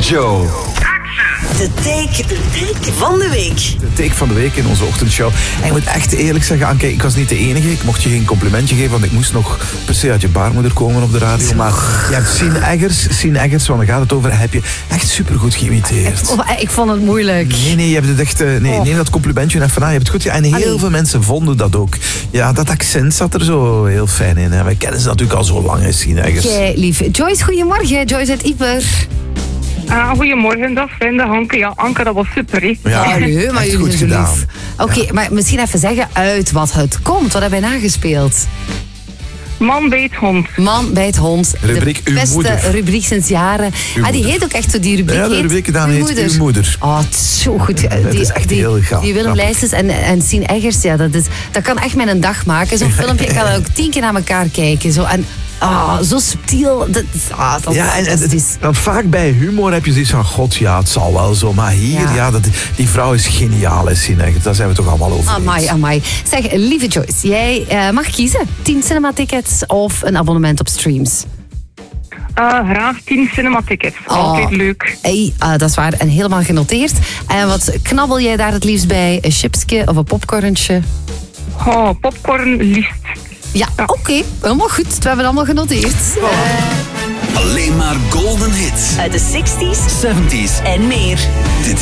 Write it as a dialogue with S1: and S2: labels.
S1: Joe.
S2: De take van de week.
S1: De take van de week in onze ochtendshow. En ik moet echt eerlijk zeggen, Anke, ik was niet de enige. Ik mocht je geen complimentje geven, want ik moest nog per se uit je baarmoeder komen op de radio. Maar je hebt Sien Eggers, want daar gaat het over, heb je echt supergoed geïmiteerd.
S3: Ik vond het moeilijk.
S1: Nee, je hebt het echt... Nee, dat complimentje even aan. Je hebt het goed gedaan. En heel veel mensen vonden dat ook. Ja, dat accent zat er zo heel fijn in. Hè. Wij kennen ze natuurlijk al zo lang, Sien Eggers.
S3: Jij, lief. Joyce, goedemorgen. Joyce uit Ieper.
S4: Goedemorgen, dag vrienden. Anke. Ja, Anke, dat was super, hè?
S1: Ja,
S3: maar
S1: echt
S3: jullie
S1: goed
S3: zijn zo
S1: gedaan.
S3: lief. Oké, maar misschien even zeggen uit wat het komt. Wat hebben wij nagespeeld?
S4: Man bij het hond.
S3: Man bij het hond.
S1: Rubriek
S3: de
S1: Uw
S3: beste
S1: moeder.
S3: rubriek sinds jaren.
S1: Uw
S3: Die
S1: moeder.
S3: heet ook echt zo, die rubriek
S1: Ja, de
S3: heet
S1: rubriek gedaan
S3: Uw
S1: heet Uw moeder.
S3: Oh, het is zo goed.
S1: Het is echt heel gaaf.
S3: Die Willem Leijsens en Sien Eggers, ja, dat kan echt mijn dag maken. Zo'n filmpje, ik kan dat ook 10 keer naar elkaar kijken. Zo, en zo subtiel. Dat is fantastisch.
S1: Want vaak bij humor heb je zoiets van, god, ja, het zal wel zo. Maar hier, die vrouw is geniaal, hè, Sien Eggers. Daar zijn we toch allemaal over eens.
S3: Amai. Zeg, lieve Joyce, jij mag kiezen. 10 cinema-tickets of een abonnement op streams?
S4: Graag 10 cinema-tickets. Altijd leuk.
S3: Hey, dat is waar. En helemaal genoteerd. En wat knabbel jij daar het liefst bij? Een chipsje of een popcornetje?
S4: Popcorn liefst.
S3: Ja, oké. Helemaal goed. We hebben het allemaal genoteerd.
S5: Alleen maar golden hits.
S2: Uit de 60s
S5: '70s
S2: en meer.
S5: Dit